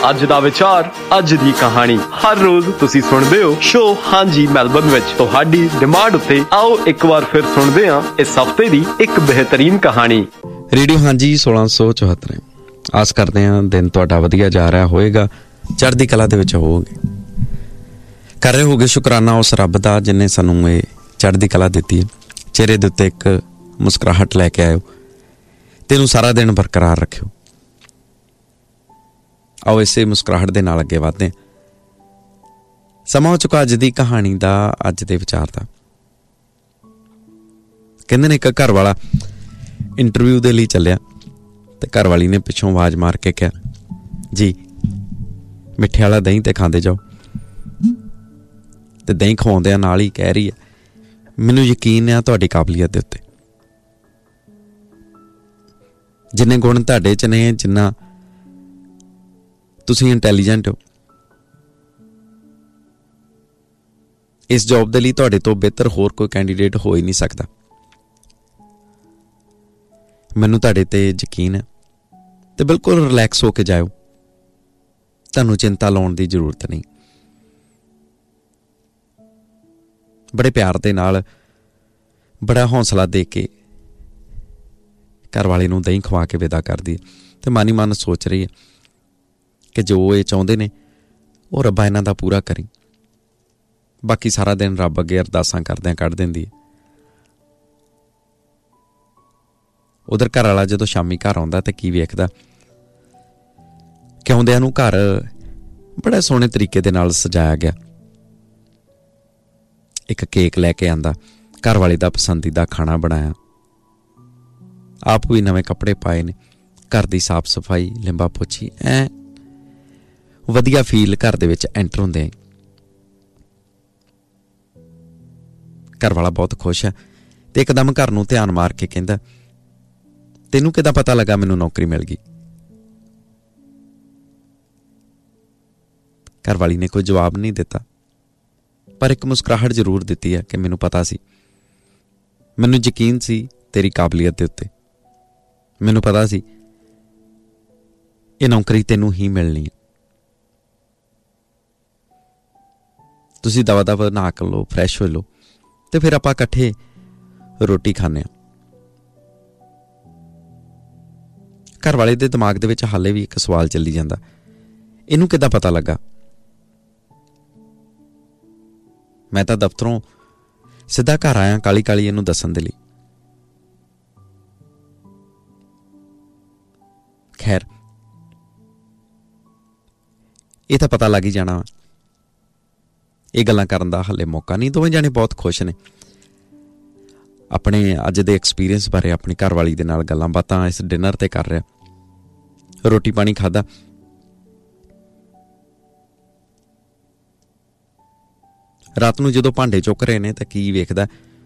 ਅੱਜ ਦਾ ਵਿਚਾਰ, ਅੱਜ ਦੀ ਕਹਾਣੀ। ਹਰ ਰੋਜ਼ ਤੁਸੀਂ ਸੁਣਦੇ ਹੋ ਸ਼ੋ ਹਾਂਜੀ ਮੈਲਬਨ ਵਿੱਚ। ਤੁਹਾਡੀ ਡਿਮਾਂਡ ਉੱਤੇ ਆਓ ਇੱਕ ਵਾਰ ਫਿਰ ਸੁਣਦੇ ਹਾਂ ਇਸ ਹਫ਼ਤੇ ਦੀ ਇੱਕ ਬਿਹਤਰੀਨ ਕਹਾਣੀ। ਰੇਡੀਓ ਹਾਂਜੀ 1674। ਆਸ ਕਰਦੇ ਹਾਂ ਦਿਨ ਤੁਹਾਡਾ ਵਧੀਆ ਜਾ ਰਿਹਾ ਹੋਏਗਾ, ਚੜ੍ਹਦੀ ਕਲਾ ਦੇ ਵਿੱਚ ਹੋਵੋਗੇ। ਕਰ ਰਹੇ ਹੋਗੇ ਸ਼ੁਕਰਾਨਾ ਉਸ ਰੱਬ ਦਾ ਜਿਹਨੇ ਸਾਨੂੰ ਇਹ ਚੜ੍ਹਦੀ ਕਲਾ ਦਿੱਤੀ ਹੈ। ਚਿਹਰੇ ਦੇ ਉੱਤੇ ਇੱਕ ਮੁਸਕਰਾਹਟ ਲੈ ਕੇ ਆਇਓ ਤੇ ਇਹਨੂੰ ਸਾਰਾ ਦਿਨ ਬਰਕਰਾਰ ਰੱਖਿਓ। ਆਓ ਇਸੇ ਮੁਸਕਰਾਹਟ ਦੇ ਨਾਲ ਅੱਗੇ ਵਧਦੇ ਹਾਂ। ਸਮਾਂ ਹੋ ਚੁੱਕਾ ਅੱਜ ਦੀ ਕਹਾਣੀ ਦਾ, ਅੱਜ ਦੇ ਵਿਚਾਰ ਦਾ। ਕਹਿੰਦੇ ਨੇ ਇੱਕ ਘਰ ਵਾਲਾ ਇੰਟਰਵਿਊ ਦੇ ਲਈ ਚੱਲਿਆ ਤੇ ਘਰ ਵਾਲੀ ਨੇ ਪਿੱਛੋਂ ਆਵਾਜ਼ ਮਾਰ ਕੇ ਕਿਹਾ, ਜੀ ਮਿੱਠੇ ਵਾਲਾ ਦਹੀਂ ਤੇ ਖਾਂਦੇ ਜਾਓ। ਤੇ ਦਹੀਂ ਖਵਾਉਂਦਿਆਂ ਨਾਲ ਹੀ ਕਹਿ ਰਹੀ ਹੈ, ਮੈਨੂੰ ਯਕੀਨ ਆ ਤੁਹਾਡੀ ਕਾਬਲੀਅਤ ਦੇ ਉੱਤੇ। ਜਿੰਨੇ ਗੁਣ ਤੁਹਾਡੇ 'ਚ ਨੇ, ਜਿੰਨਾ ਤੁਸੀਂ ਇੰਟੈਲੀਜੈਂਟ ਹੋ, ਇਸ ਜੋਬ ਦੇ ਲਈ ਤੁਹਾਡੇ ਤੋਂ ਬਿਹਤਰ ਹੋਰ ਕੋਈ ਕੈਂਡੀਡੇਟ ਹੋ ਹੀ ਨਹੀਂ ਸਕਦਾ। ਮੈਨੂੰ ਤੁਹਾਡੇ ਤੇ ਯਕੀਨ ਹੈ ਤੇ ਬਿਲਕੁਲ ਰਿਲੈਕਸ ਹੋ ਕੇ ਜਾਇਓ, ਤੁਹਾਨੂੰ ਚਿੰਤਾ ਲਾਉਣ ਦੀ ਜ਼ਰੂਰਤ ਨਹੀਂ। ਬੜੇ ਪਿਆਰ ਦੇ ਨਾਲ, ਬੜਾ ਹੌਸਲਾ ਦੇ ਕੇ ਘਰ ਵਾਲੇ ਨੂੰ ਦਹੀਂ ਖਵਾ ਕੇ ਵਿਦਾ ਕਰਦੀ ਹੈ ਤੇ ਮਨ ਹੀ ਮਨ ਸੋਚ ਰਹੀ ਹੈ ਕਿ ਜੋ ਇਹ ਚਾਹੁੰਦੇ ਨੇ ਉਹ ਰੱਬਾ ਇਹਨਾਂ ਦਾ ਪੂਰਾ ਕਰੀ। ਬਾਕੀ ਸਾਰਾ ਦਿਨ ਰੱਬ ਅੱਗੇ ਅਰਦਾਸਾਂ ਕਰਦਿਆਂ ਕੱਢ ਦਿੰਦੀ ਹੈ। ਉਧਰ ਘਰ ਵਾਲਾ ਜਦੋਂ ਸ਼ਾਮੀ ਘਰ ਆਉਂਦਾ ਤੇ ਕੀ ਵੇਖਦਾ ਕਿ ਆਉਂਦਿਆਂ ਨੂੰ ਘਰ ਬੜੇ ਸੋਹਣੇ ਤਰੀਕੇ ਦੇ ਨਾਲ ਸਜਾਇਆ ਗਿਆ। ਇੱਕ ਕੇਕ ਲੈ ਕੇ ਆਂਦਾ, ਘਰ ਵਾਲੇ ਦਾ ਪਸੰਦੀਦਾ ਖਾਣਾ ਬਣਾਇਆ, ਆਪ ਵੀ ਨਵੇਂ ਕੱਪੜੇ ਪਾਏ ਨੇ, ਘਰ ਦੀ ਸਾਫ਼ ਸਫਾਈ, ਲਿੰਬਾ ਪੋਛੀ, ਵਧੀਆ ਫੀਲ ਘਰ ਦੇ ਵਿੱਚ ਐਂਟਰ ਹੁੰਦੇ ਆ। ਘਰ ਵਾਲਾ ਬਹੁਤ ਖੁਸ਼ ਹੈ ਤੇ ਇੱਕਦਮ ਘਰ ਨੂੰ ਧਿਆਨ ਮਾਰ ਕੇ ਕਹਿੰਦਾ, ਤੈਨੂੰ ਕਿੱਦਾਂ ਪਤਾ ਲੱਗਾ ਮੈਨੂੰ ਨੌਕਰੀ ਮਿਲ ਗਈ? ਘਰ ਵਾਲੀ ਨੇ ਕੋਈ ਜਵਾਬ ਨਹੀਂ ਦਿੱਤਾ, ਪਰ ਇੱਕ ਮੁਸਕਰਾਹਟ ਜ਼ਰੂਰ ਦਿੱਤੀ ਹੈ ਕਿ ਮੈਨੂੰ ਪਤਾ ਸੀ, ਮੈਨੂੰ ਯਕੀਨ ਸੀ ਤੇਰੀ ਕਾਬਲੀਅਤ ਦੇ ਉੱਤੇ, ਮੈਨੂੰ ਪਤਾ ਸੀ ਇਹ ਨੌਕਰੀ ਤੈਨੂੰ ਹੀ ਮਿਲਣੀ ਹੈ। ਤੁਸੀਂ ਦਵਾ ਦਵਾ ਨਹਾ ਕਰ ਲਓ, ਫਰੈਸ਼ ਹੋ ਲਓ ਤੇ ਫਿਰ ਆਪਾਂ ਇਕੱਠੇ ਰੋਟੀ ਖਾਂਦੇ ਹਾਂ। ਘਰ ਵਾਲੇ ਦੇ ਦਿਮਾਗ ਦੇ ਵਿੱਚ ਹਾਲੇ ਵੀ ਇੱਕ ਸਵਾਲ ਚੱਲੀ ਜਾਂਦਾ, ਇਹਨੂੰ ਕਿੱਦਾਂ ਪਤਾ ਲੱਗਾ? ਮੈਂ ਤਾਂ ਦਫ਼ਤਰੋਂ ਸਿੱਧਾ ਘਰ ਆਇਆ ਕਾਲੀ ਕਾਲੀ ਇਹਨੂੰ ਦੱਸਣ ਦੇ ਲਈ। ਖੈਰ, ਇਹ ਤਾਂ ਪਤਾ ਲੱਗ ਹੀ ਜਾਣਾ, ਇਹ ਗੱਲਾਂ ਕਰਨ ਦਾ ਹਾਲੇ ਮੌਕਾ ਨਹੀਂ। ਦੋਵੇਂ ਜਾਣੇ ਬਹੁਤ ਖੁਸ਼ ਨੇ ਆਪਣੇ ਅੱਜ ਦੇ ਐਕਸਪੀਰੀਅੰਸ ਬਾਰੇ, ਆਪਣੀ ਘਰਵਾਲੀ ਦੇ ਨਾਲ ਗੱਲਾਂ ਬਾਤਾਂ ਇਸ ਡਿਨਰ ਤੇ ਕਰ ਰਿਹਾ। ਰੋਟੀ ਪਾਣੀ ਖਾਧਾ, ਰਾਤ ਨੂੰ ਜਦੋਂ ਭਾਂਡੇ ਚੁੱਕ ਰਹੇ ਨੇ ਤਾਂ ਕੀ ਵੇਖਦਾ,